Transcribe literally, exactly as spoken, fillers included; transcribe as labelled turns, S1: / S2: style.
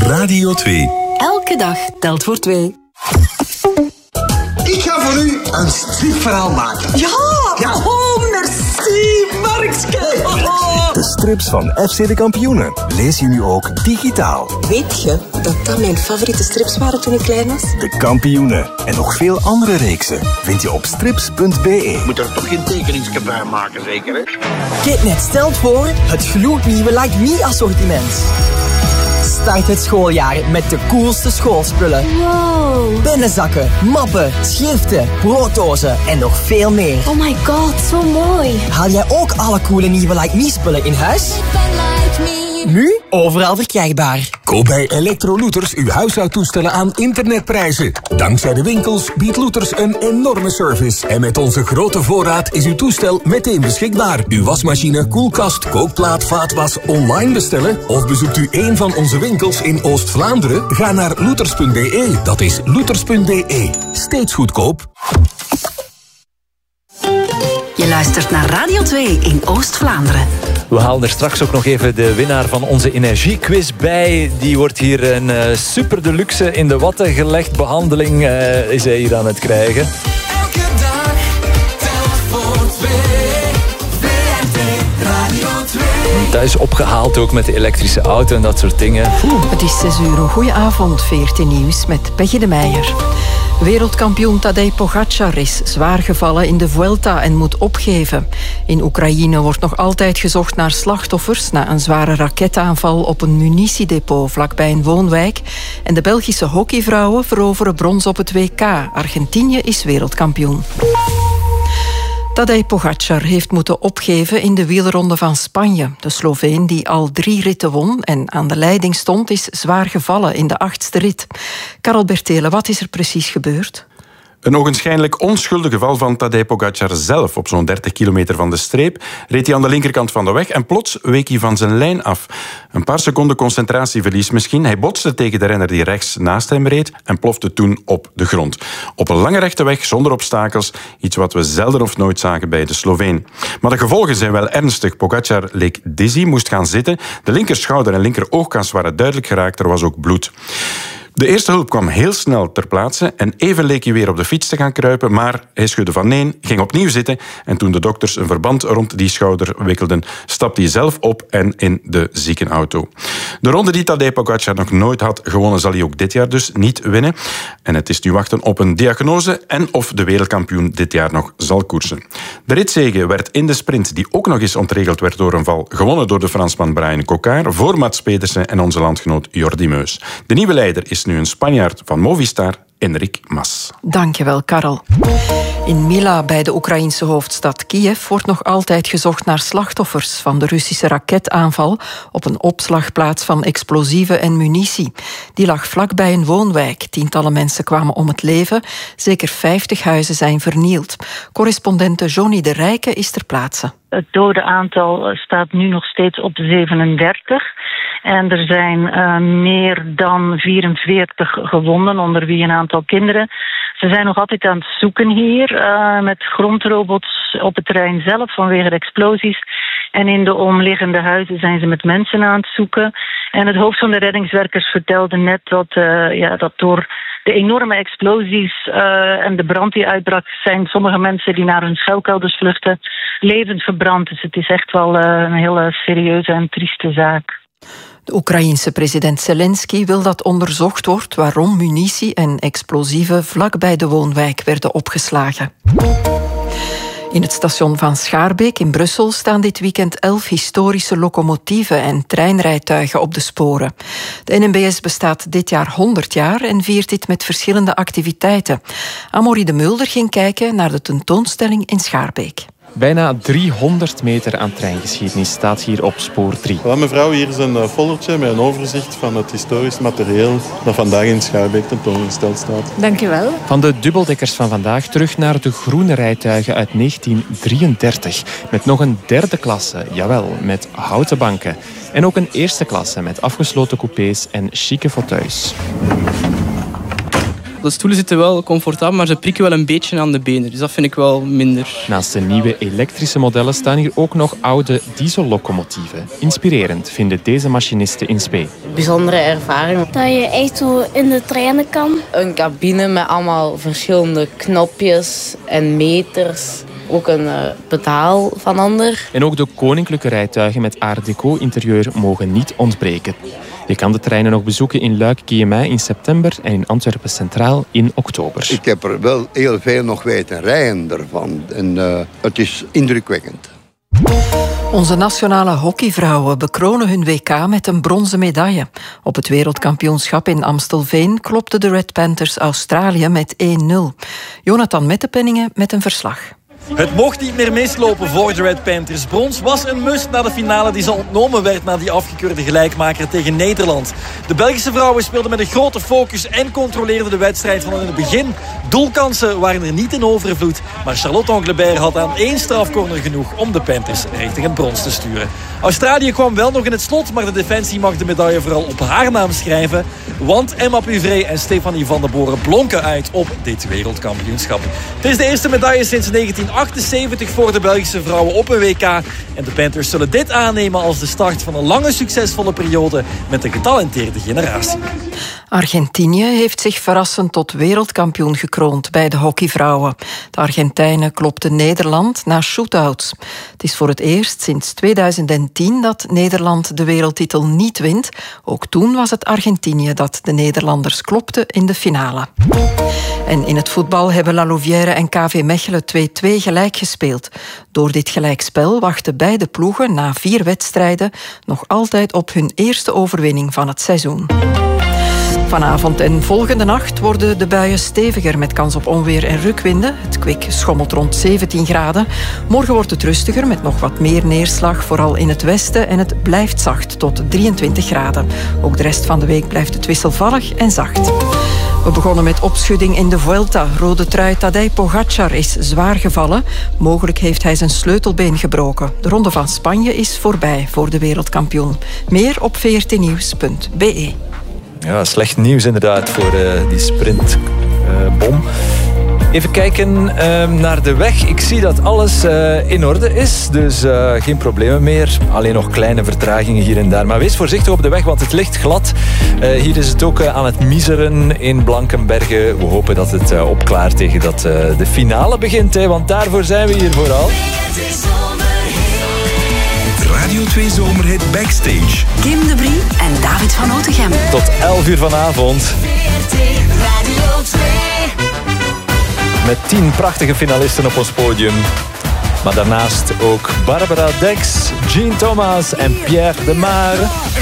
S1: Radio twee.
S2: Elke dag telt voor twee.
S3: Ik ga voor u een stripverhaal maken.
S4: Ja! ja. Oh, merci, Markske. Oh.
S1: De strips van F C de Kampioenen lees je nu ook digitaal.
S4: Weet je dat dat mijn favoriete strips waren toen ik klein was?
S1: De Kampioenen en nog veel andere reeksen vind je op strips punt b e.
S5: Moet er toch geen tekeningsje bij maken, zeker, hè?
S6: Kitnet stelt voor het gloednieuwe Like Me assortiment. Start het schooljaar met de coolste schoolspullen.
S2: Wow.
S6: Pennenzakken, mappen, schriften, brooddozen en nog veel meer.
S2: Oh my god, zo mooi.
S6: Haal jij ook alle coole nieuwe Like Me spullen in huis? Nu overal verkrijgbaar.
S7: Koop bij Electrolooters uw huishoudtoestellen aan internetprijzen. Dankzij de winkels biedt Looters een enorme service. En met onze grote voorraad is uw toestel meteen beschikbaar. Uw wasmachine, koelkast, kookplaat, vaatwas online bestellen? Of bezoekt u een van onze winkels in Oost-Vlaanderen? Ga naar looters punt b e. Dat is looters punt b e. Steeds goedkoop.
S2: Je luistert naar Radio twee in Oost-Vlaanderen.
S8: We halen er straks ook nog even de winnaar van onze energiequiz bij. Die wordt hier een uh, super deluxe in de watten gelegd behandeling uh, is hij hier aan het krijgen.
S9: Elke dag telt voor twee. V R T Radio twee.
S8: Dat is opgehaald ook met de elektrische auto en dat soort dingen. Oeh.
S10: Het is zes uur. Goedenavond, V R T Nieuws met Peggy de Meijer. Wereldkampioen Tadej Pogačar is zwaar gevallen in de Vuelta en moet opgeven. In Oekraïne wordt nog altijd gezocht naar slachtoffers na een zware raketaanval op een munitiedepot vlakbij een woonwijk. En de Belgische hockeyvrouwen veroveren brons op het W K. Argentinië is wereldkampioen. Tadej Pogačar heeft moeten opgeven in de wielronde van Spanje. De Sloveen, die al drie ritten won en aan de leiding stond, is zwaar gevallen in de achtste rit. Karel Bertele, wat is er precies gebeurd?
S11: Een ogenschijnlijk onschuldig geval van Tadej Pogačar zelf. Op zo'n dertig kilometer van de streep reed hij aan de linkerkant van de weg en plots week hij van zijn lijn af. Een paar seconden concentratieverlies misschien. Hij botste tegen de renner die rechts naast hem reed en plofte toen op de grond. Op een lange rechte weg zonder obstakels, iets wat we zelden of nooit zagen bij de Sloveen. Maar de gevolgen zijn wel ernstig. Pogačar leek dizzy, moest gaan zitten. De linkerschouder en linkeroogkas waren duidelijk geraakt, er was ook bloed. De eerste hulp kwam heel snel ter plaatse en even leek hij weer op de fiets te gaan kruipen, maar hij schudde van nee, ging opnieuw zitten en toen de dokters een verband rond die schouder wikkelden, stapte hij zelf op en in de ziekenauto. De ronde die Tadej Pogačar nog nooit had gewonnen, zal hij ook dit jaar dus niet winnen. En het is nu wachten op een diagnose en of de wereldkampioen dit jaar nog zal koersen. De ritzege werd in de sprint, die ook nog eens ontregeld werd door een val, gewonnen door de Fransman Brian Cocard voor Mats Pedersen en onze landgenoot Jordi Meus. De nieuwe leider is nu een Spanjaard van Movistar, Enric Mas.
S10: Dankjewel, Karel. In Mila, bij de Oekraïnse hoofdstad Kiev, wordt nog altijd gezocht naar slachtoffers van de Russische raketaanval op een opslagplaats van explosieven en munitie. Die lag vlakbij een woonwijk. Tientallen mensen kwamen om het leven. Zeker vijftig huizen zijn vernield. Correspondente Johnny de Rijke is ter plaatse.
S12: Het dodenaantal staat nu nog steeds op zevenendertig. En er zijn uh, meer dan vierenveertig gewonden, onder wie een aantal kinderen. Ze zijn nog altijd aan het zoeken hier, uh, met grondrobots op het terrein zelf vanwege de explosies. En in de omliggende huizen zijn ze met mensen aan het zoeken. En het hoofd van de reddingswerkers vertelde net dat, uh, ja, dat door de enorme explosies uh, en de brand die uitbrak, zijn sommige mensen die naar hun schuilkelders vluchten levend verbrand. Dus het is echt wel uh, een hele serieuze en trieste zaak.
S10: De Oekraïense president Zelensky wil dat onderzocht wordt waarom munitie en explosieven vlakbij de woonwijk werden opgeslagen. In het station van Schaarbeek in Brussel staan dit weekend elf historische locomotieven en treinrijtuigen op de sporen. De N M B S bestaat dit jaar honderd jaar en viert dit met verschillende activiteiten. Amory de Mulder ging kijken naar de tentoonstelling in Schaarbeek.
S13: Bijna driehonderd meter aan treingeschiedenis staat hier op spoor drie.
S14: Voilà, mevrouw, hier is een foldertje met een overzicht van het historisch materieel dat vandaag in Schaarbeek tentoongesteld staat.
S15: Dank u wel.
S13: Van de dubbeldekkers van vandaag terug naar de groene rijtuigen uit negentien drieëndertig. Met nog een derde klasse, jawel, met houten banken. En ook een eerste klasse met afgesloten coupés en chique fauteuils.
S15: De stoelen zitten wel comfortabel, maar ze prikken wel een beetje aan de benen. Dus dat vind ik wel minder.
S13: Naast de nieuwe elektrische modellen staan hier ook nog oude diesellocomotieven. Inspirerend vinden deze machinisten in Spee.
S16: Bijzondere ervaring. Dat je echt zo in de treinen kan. Een cabine met allemaal verschillende knopjes en meters. Ook een uh, pedaal van ander.
S13: En ook de koninklijke rijtuigen met art deco-interieur mogen niet ontbreken. Je kan de treinen nog bezoeken in Luik-G M I in september en in Antwerpen Centraal in oktober.
S17: Ik heb er wel heel veel nog weten rijden ervan. En uh, het is indrukwekkend.
S10: Onze nationale hockeyvrouwen bekronen hun W K met een bronzen medaille. Op het wereldkampioenschap in Amstelveen klopten de Red Panthers Australië met één nul. Jonathan Mettepenningen met een verslag.
S18: Het mocht niet meer mislopen voor de Red Panthers. Brons was een must na de finale die ze ontnomen werd na die afgekeurde gelijkmaker tegen Nederland. De Belgische vrouwen speelden met een grote focus en controleerden de wedstrijd van in het begin. Doelkansen waren er niet in overvloed, maar Charlotte Anglebert had aan één strafcorner genoeg om de Panthers richting het brons te sturen. Australië kwam wel nog in het slot, maar de defensie mag de medaille vooral op haar naam schrijven. Want Emma Puvray en Stefanie van den Boren blonken uit op dit wereldkampioenschap. Het is de eerste medaille sinds negentien achtenzeventig voor de Belgische vrouwen op een W K. En de Panthers zullen dit aannemen als de start van een lange succesvolle periode met een getalenteerde generatie.
S10: Argentinië heeft zich verrassend tot wereldkampioen gekroond bij de hockeyvrouwen. De Argentijnen klopten Nederland na shootouts. Het is voor het eerst sinds tweeduizend tien dat Nederland de wereldtitel niet wint. Ook toen was het Argentinië dat de Nederlanders klopte in de finale. En in het voetbal hebben La Louvière en K V Mechelen twee-twee gelijk gespeeld. Door dit gelijkspel wachten beide ploegen na vier wedstrijden nog altijd op hun eerste overwinning van het seizoen. Vanavond en volgende nacht worden de buien steviger met kans op onweer en rukwinden. Het kwik schommelt rond zeventien graden. Morgen wordt het rustiger met nog wat meer neerslag, vooral in het westen. En het blijft zacht tot drieëntwintig graden. Ook de rest van de week blijft het wisselvallig en zacht. We begonnen met opschudding in de Vuelta. Rode trui Tadej Pogacar is zwaar gevallen. Mogelijk heeft hij zijn sleutelbeen gebroken. De Ronde van Spanje is voorbij voor de wereldkampioen. Meer op v r t nieuws punt b e.
S8: Ja, slecht nieuws inderdaad voor uh, die sprintbom. Uh, Even kijken uh, naar de weg. Ik zie dat alles uh, in orde is, dus uh, geen problemen meer. Alleen nog kleine vertragingen hier en daar. Maar wees voorzichtig op de weg, want het ligt glad. Uh, hier is het ook uh, aan het miseren in Blankenberge. We hopen dat het uh, opklaart tegen dat uh, de finale begint, hè, want daarvoor zijn we hier vooral.
S7: Radio twee Zomerhit Backstage.
S2: Kim de Brie en David van Otegem.
S8: Tot elf uur vanavond. Met tien prachtige finalisten op ons podium. Maar daarnaast ook Barbara Dex, Jean Thomas en Pierre de Maar.